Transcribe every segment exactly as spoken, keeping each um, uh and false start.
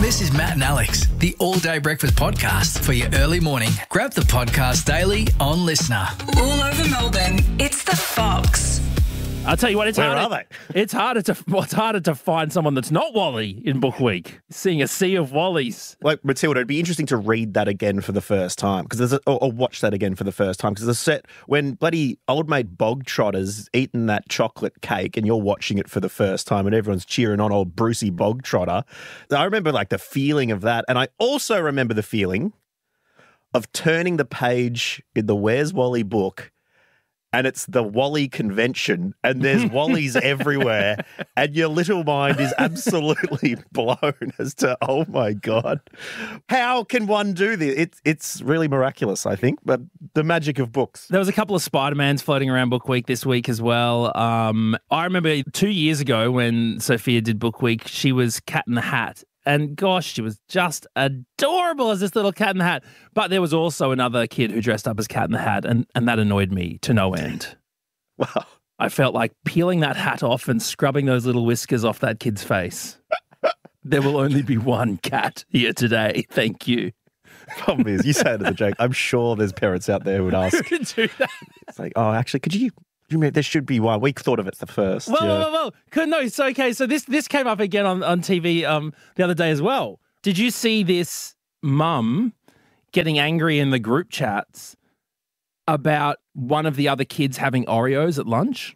This is Matt and Alex, the all-day breakfast podcast for your early morning. Grab the podcast daily on Listener. All over Melbourne, it's The Fox. I'll tell you what, it's Where harder. are they? It's harder to well, it's harder to find someone that's not Wally in book week. Seeing a sea of Wallies. Like, Matilda, it'd be interesting to read that again for the first time, because there's a, or, or watch that again for the first time, because there's a set when bloody old mate Bog Trotter's eating that chocolate cake and you're watching it for the first time and everyone's cheering on old Brucey Bog Trotter. I remember like the feeling of that, and I also remember the feeling of turning the page in the Where's Wally book, and it's the Wally convention, and there's Wallies everywhere, and your little mind is absolutely blown as to, oh my God, how can one do this? It's it's really miraculous, I think, but the magic of books. There was a couple of Spider-Mans floating around book week this week as well. Um, I remember two years ago when Sophia did book week, she was Cat in the Hat. And gosh, she was just adorable as this little Cat in the Hat. But there was also another kid who dressed up as Cat in the Hat, and, and that annoyed me to no end. Wow. I felt like peeling that hat off and scrubbing those little whiskers off that kid's face. There will only be one cat here today. Thank you. Problem is, you say it as a joke. I'm sure there's parents out there who would ask. Who could do that? It's like, oh, actually, could you... You mean there should be one? We thought of it the first. Well, yeah. well, well, well. Could, no, so, okay, so this this came up again on, on T V um, the other day as well. Did you see this mum getting angry in the group chats about one of the other kids having Oreos at lunch?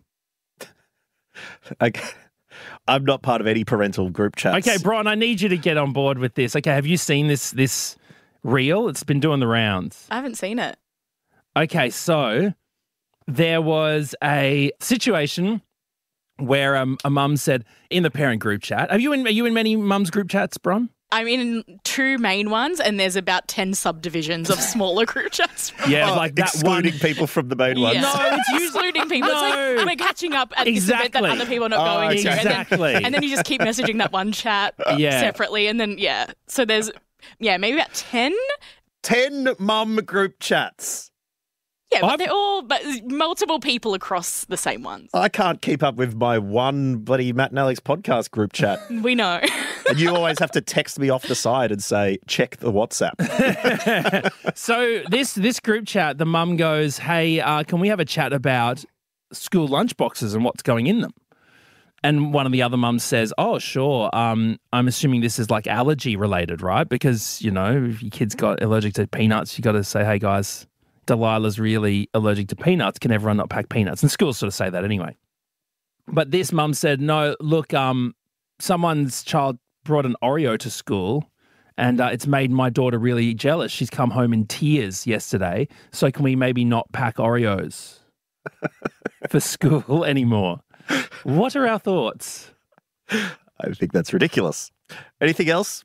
Okay. I'm not part of any parental group chats. Okay, Bron, I need you to get on board with this. Okay, have you seen this this reel? It's been doing the rounds. I haven't seen it. Okay, so there was a situation where um, a mum said in the parent group chat. Are you in? Are you in many mums group chats, Bron? I'm in two main ones, and there's about ten subdivisions of smaller group chats. Yeah, Oh, like that excluding one. people from the main ones. Yeah. No, it's usually- excluding people. No. It's like we're catching up at this event Exactly. that other people are not Oh, going okay. to. And then- Exactly. And then, you just keep messaging that one chat Yeah. separately, and then yeah. So there's yeah maybe about ten. Ten mum group chats. Yeah, but I've- they're all but multiple people across the same ones. I can't keep up with my one bloody Matt and Alex podcast group chat. We know. And you always have to text me off the side and say, check the WhatsApp. So this this group chat, the mum goes, "Hey, uh, can we have a chat about school lunch boxes and what's going in them?" And one of the other mums says, "Oh, sure. Um, I'm assuming this is like allergy related, right? Because you know, if your kid's got allergic to peanuts, you got to say, hey guys, Delilah's really allergic to peanuts. Can everyone not pack peanuts?" And schools sort of say that anyway. But this mum said, "No, look, um, someone's child brought an Oreo to school, and uh, it's made my daughter really jealous. She's come home in tears yesterday. So can we maybe not pack Oreos for school anymore?" What are our thoughts? I think that's ridiculous. Anything else?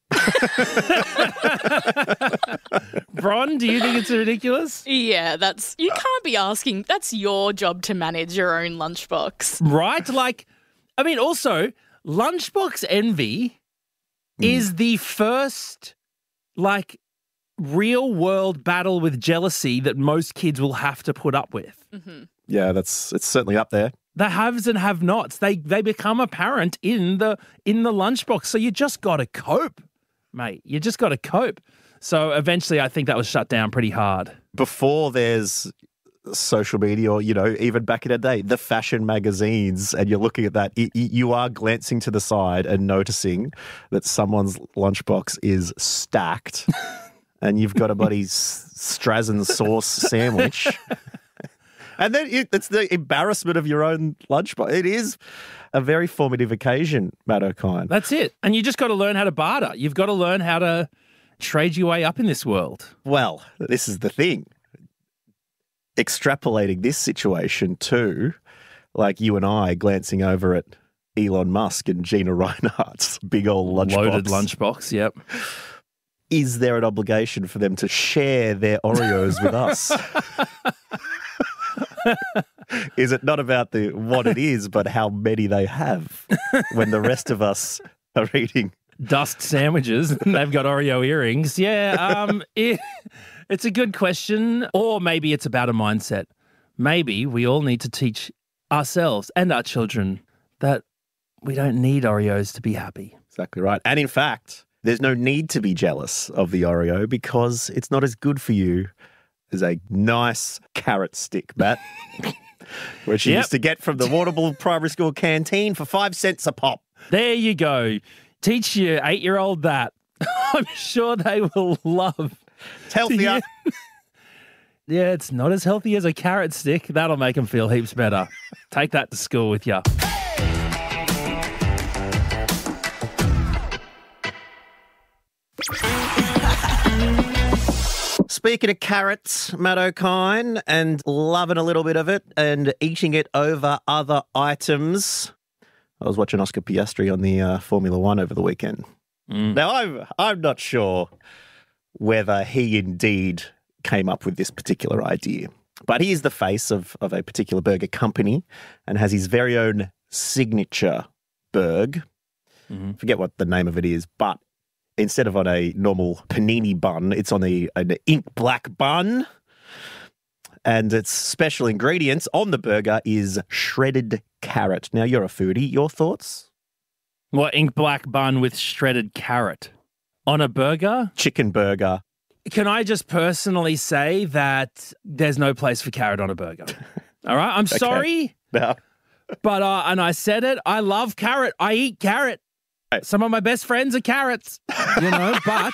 Bron, do you think it's ridiculous? Yeah, that's you can't be asking. That's your job to manage your own lunchbox. Right? Like, I mean, also, lunchbox envy is the first, like, real world battle with jealousy that most kids will have to put up with. Yeah, that's it's certainly up there. The haves and have-nots, they they become apparent in the in the lunchbox. So you just got to cope, mate. You just got to cope. So eventually, I think that was shut down pretty hard. Before there's social media, or, you know, even back in the day, the fashion magazines, and you're looking at that, y- y- you are glancing to the side and noticing that someone's lunchbox is stacked and you've got a bloody s- Strazen sauce sandwich. And then it, it's the embarrassment of your own lunchbox. It is a very formative occasion, Matt O'Kine. That's it. And you just got to learn how to barter. You've got to learn how to trade your way up in this world. Well, this is the thing. Extrapolating this situation to, like you and I glancing over at Elon Musk and Gina Reinhardt's big old lunchbox. Loaded lunchbox, yep. Is there an obligation for them to share their Oreos with us? Is it not about the what it is, but how many they have when the rest of us are eating? Dust sandwiches and they've got Oreo earrings. Yeah, um, it, it's a good question. Or maybe it's about a mindset. Maybe we all need to teach ourselves and our children that we don't need Oreos to be happy. Exactly right. And in fact, there's no need to be jealous of the Oreo because it's not as good for you as a nice carrot stick, Matt, which you Yep. used to get from the Waterville Primary School canteen for five cents a pop. There you go. Teach your eight-year-old that. I'm sure they will love. It's healthier. Yeah, it's not as healthy as a carrot stick. That'll make them feel heaps better. Take that to school with you. Speaking of carrots, Matt O'Kine, and loving a little bit of it and eating it over other items. I was watching Oscar Piastri on the uh, Formula One over the weekend. Mm. Now, I'm, I'm not sure whether he indeed came up with this particular idea, but he is the face of, of a particular burger company and has his very own signature burg. Mm-hmm. Forget what the name of it is, but instead of on a normal panini bun, it's on a, an ink black bun. And its special ingredients on the burger is shredded carrot. Now, you're a foodie. Your thoughts? What, ink black bun with shredded carrot on a burger? Chicken burger. Can I just personally say that there's no place for carrot on a burger? All right? I'm sorry, No. but, uh, and I said it, I love carrot. I eat carrot. Right. Some of my best friends are carrots, you know, but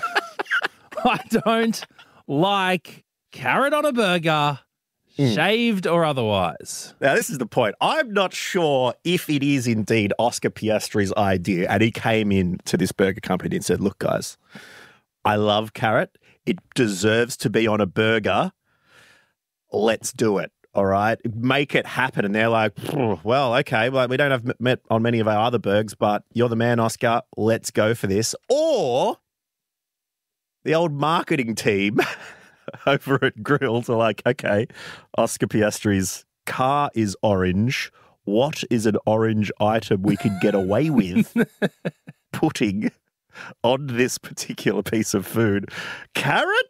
I don't like carrot on a burger, Mm. shaved or otherwise. Now, this is the point. I'm not sure if it is indeed Oscar Piastri's idea, and he came in to this burger company and said, look, guys, I love carrot. It deserves to be on a burger. Let's do it. All right. Make it happen. And they're like, well, okay. Well, we don't have met on many of our other burgers, but you're the man, Oscar. Let's go for this. Or the old marketing team over at Grills are like, okay, Oscar Piastri's car is orange. What is an orange item we could get away with putting on this particular piece of food? Carrot?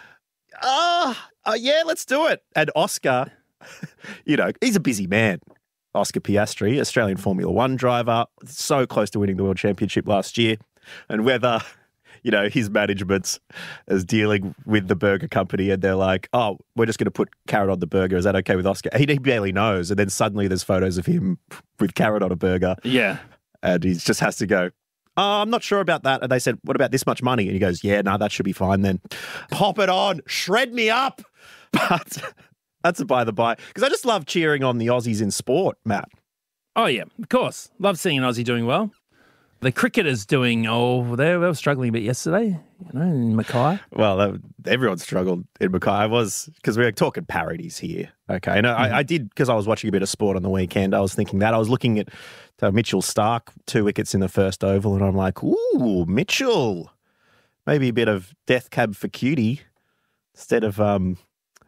Ah, uh, uh, yeah, let's do it. And Oscar, you know, he's a busy man. Oscar Piastri, Australian Formula One driver, so close to winning the World Championship last year. And whether, you know, his management is dealing with the burger company and they're like, oh, we're just going to put carrot on the burger. Is that okay with Oscar? He, he barely knows. And then suddenly there's photos of him with carrot on a burger. Yeah. And he just has to go, oh, I'm not sure about that. And they said, what about this much money? And he goes, yeah, no, that should be fine then. Pop it on. Shred me up. But that's a by the by. Because I just love cheering on the Aussies in sport, Matt. Oh, yeah, of course. Love seeing an Aussie doing well. The cricketers doing, oh, they were struggling a bit yesterday, you know, in Mackay. Well, that, everyone struggled in Mackay. I was, because we were talking parodies here. Okay. And Mm-hmm. I, I did, because I was watching a bit of sport on the weekend, I was thinking that. I was looking at uh, Mitchell Starc, two wickets in the first oval, and I'm like, ooh, Mitchell. Maybe a bit of Death Cab for Cutie instead of um,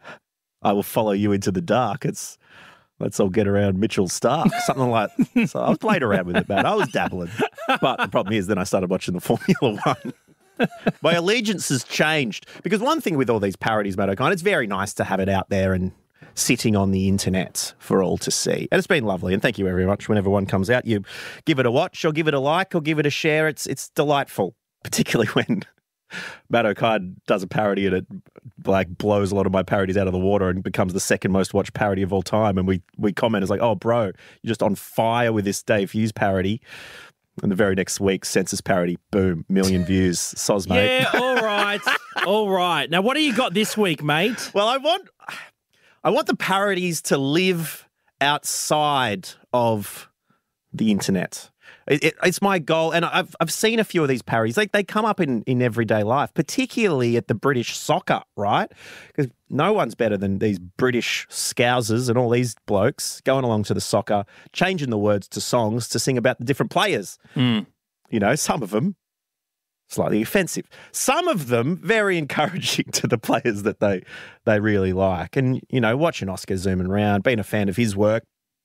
I will follow you into the dark. It's let's all get around Mitchell Starc, something like that. So I was playing around with it, man. I was dabbling. But the problem is then I started watching the Formula One. My allegiance has changed. Because one thing with all these parodies, Matt O'Kine, it's very nice to have it out there and sitting on the internet for all to see. And it's been lovely. And thank you very much. Whenever one comes out, you give it a watch or give it a like or give it a share. It's it's delightful, particularly when Matt O'Kine does a parody and it like blows a lot of my parodies out of the water and becomes the second most watched parody of all time. And we we comment, it's like, oh, bro, you're just on fire with this Dave Hughes parody. And the very next week, Census parody, boom, million views. Soz, mate. Yeah, all right. All right. Now, what do you got this week, mate? Well, I want, I want the parodies to live outside of the internet. It, it, it's my goal, and I've I've seen a few of these parodies. Like they come up in, in everyday life, particularly at the British soccer, right? Because no one's better than these British scousers and all these blokes going along to the soccer, changing the words to songs to sing about the different players. Mm. You know, some of them slightly offensive, some of them very encouraging to the players that they they really like. And you know, watching Oscar zooming around, being a fan of his work,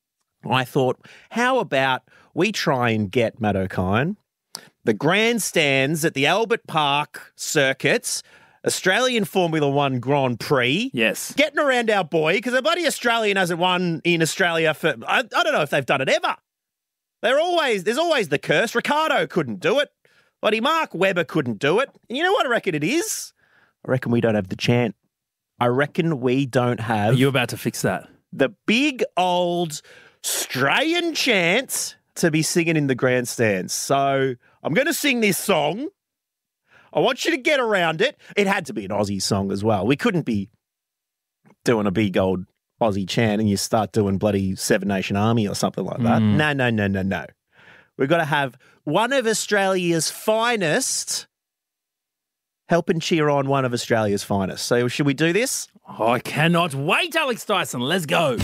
I thought, how about we try and get, Matt O'Kine, the grandstands at the Albert Park circuits, Australian Formula One Grand Prix. Yes. Getting around our boy, because a bloody Australian hasn't won in Australia for, I, I don't know if they've done it ever. They're always, there's always the curse. Ricardo couldn't do it. Buddy Mark Webber couldn't do it. And you know what I reckon it is? I reckon we don't have the chant. I reckon we don't have Are you about to fix that? the big old Australian chant to be singing in the grandstands. So I'm going to sing this song. I want you to get around it. It had to be an Aussie song as well. We couldn't be doing a big old Aussie chant and you start doing bloody Seven Nation Army or something like that. Mm. No, no, no, no, no. We've got to have one of Australia's finest helping cheer on one of Australia's finest. So should we do this? Oh, I cannot wait, Alex Dyson. Let's go.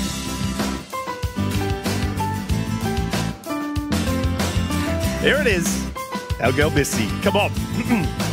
Here it is. Our girl Missy. Come on.